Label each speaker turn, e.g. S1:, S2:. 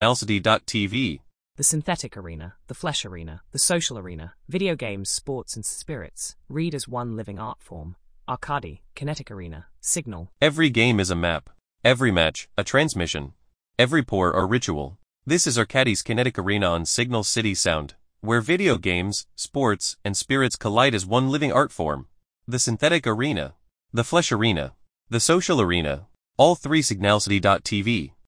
S1: Signalcity.tv.
S2: The synthetic arena, the flesh arena, the social arena, video games, sports and spirits, read as one living art form. Arcadi, kinetic arena, signal.
S1: Every game is a map. Every match, a transmission. Every pour or ritual. This is Arcadi's kinetic arena on Signal City Sound, where video games, sports, and spirits collide as one living art form. The synthetic arena, the flesh arena, the social arena, all three Signalcity.tv.